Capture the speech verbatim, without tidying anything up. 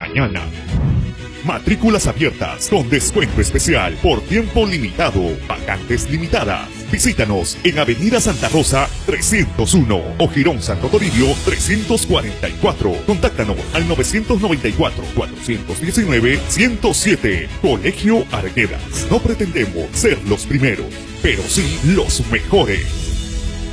mañana. Matrículas abiertas con descuento especial por tiempo limitado. Vacantes limitadas. Visítanos en Avenida Santa Rosa trescientos uno o Girón Santo Toribio trescientos cuarenta y cuatro. Contáctanos al nueve nueve cuatro, cuatro uno nueve, uno cero siete. Colegio Arguedas. No pretendemos ser los primeros, pero sí los mejores.